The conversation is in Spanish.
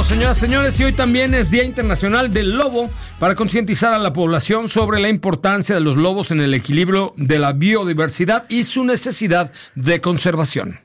señoras y señores, y hoy también es Día Internacional del Lobo, para concientizar a la población sobre la importancia de los lobos en el equilibrio de la biodiversidad y su necesidad de conservación.